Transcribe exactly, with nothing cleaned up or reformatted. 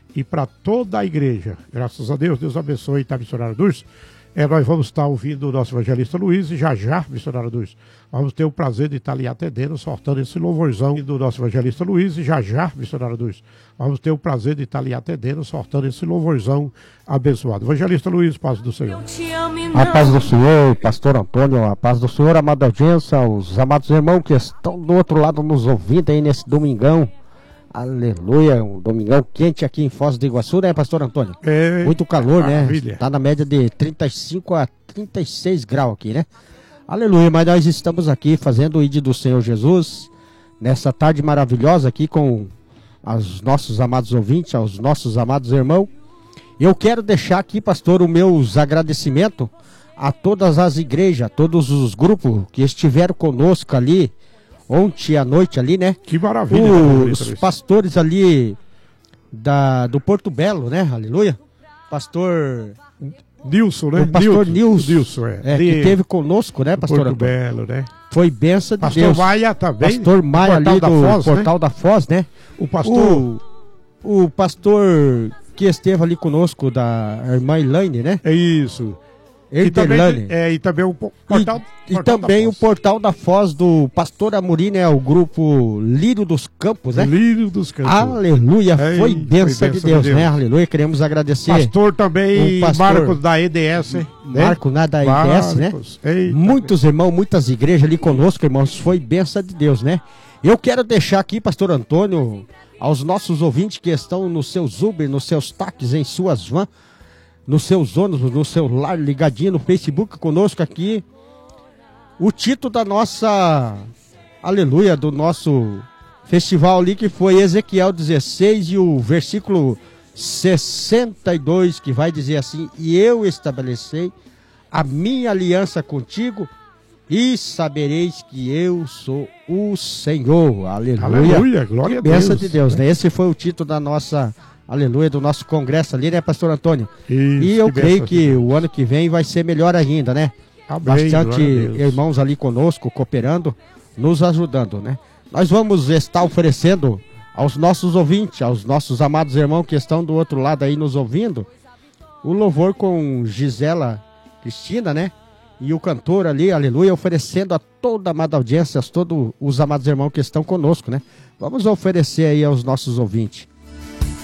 e para toda a igreja. Graças a Deus, Deus abençoe, tá, missionário Dulce? É, nós vamos estar ouvindo o nosso evangelista Luiz e já já, missionário Dulce, vamos ter o prazer de estar ali atendendo, sortando esse louvorzão do nosso evangelista Luiz e já já, missionário Dulce, vamos ter o prazer de estar ali atendendo, sortando esse louvorzão abençoado. Evangelista Luiz, paz do Senhor. A paz do Senhor, pastor Antônio, a paz do Senhor, amada audiência, os amados irmãos que estão do outro lado nos ouvindo aí nesse domingão. Aleluia, um domingão quente aqui em Foz do Iguaçu, né, pastor Antônio? É, muito calor, maravilha, né? Tá na média de trinta e cinco a trinta e seis graus aqui, né? Aleluia, mas nós estamos aqui fazendo o I D do Senhor Jesus, nessa tarde maravilhosa aqui com os nossos amados ouvintes, aos nossos amados irmãos. Eu quero deixar aqui, pastor, os meus agradecimentos a todas as igrejas, a todos os grupos que estiveram conosco ali, ontem à noite ali, né? Que maravilha. Os pastores ali da, do Porto Belo, né? Aleluia. Pastor... Nilson, né? O pastor Nilson, Nilson é. é, que teve conosco, né, pastor Porto Belo, né? Foi benção de pastor Deus. Pastor Maia também. Pastor Maia ali do Foz, Portal né? da Foz, né? O pastor... O, o pastor que esteve ali conosco, da irmã Elaine, né? É isso. E também, é, e também o portal, e, portal e também o Portal da Foz do pastor Amorim, né? O grupo Lírio dos Campos, né? Lírio dos Campos. Aleluia, Ei, foi bênção de Deus, de Deus, né? Aleluia, queremos agradecer. Pastor também, o pastor Marcos da E D S. Né? Marco né? da E D S, Marcos. né? Eita, Muitos irmãos, muitas igrejas ali conosco, irmãos, foi bênção de Deus, né? Eu quero deixar aqui, pastor Antônio, aos nossos ouvintes que estão nos seus Uber, nos seus táxis, em suas vans, nos seus ônibus, no celular, ligadinho no Facebook conosco aqui, o título da nossa, aleluia, do nosso festival ali, que foi Ezequiel dezesseis e o versículo sessenta e dois, que vai dizer assim: e eu estabeleci a minha aliança contigo e sabereis que eu sou o Senhor. Aleluia, aleluia, glória a Deus. Bênção de Deus, né? Esse foi o título da nossa... Aleluia, do nosso congresso ali, né, pastor Antônio? Isso, e eu que creio que o ano que vem vai ser melhor ainda, né? Amém, bastante irmãos ali conosco, cooperando, nos ajudando, né? Nós vamos estar oferecendo aos nossos ouvintes, aos nossos amados irmãos que estão do outro lado aí nos ouvindo, o louvor com Gisela Cristina, né? E o cantor ali, aleluia, oferecendo a toda a amada audiência, a todos os amados irmãos que estão conosco, né? Vamos oferecer aí aos nossos ouvintes.